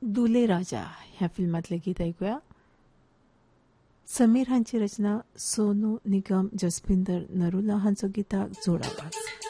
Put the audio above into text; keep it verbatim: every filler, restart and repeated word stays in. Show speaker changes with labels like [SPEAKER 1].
[SPEAKER 1] दुले राजा ह्या फिल्मातले गीत ऐकूया. समीर हांची रचना, सोनू निगम, जसपिंदर नरुला हांचो गिताक जोड आवाज.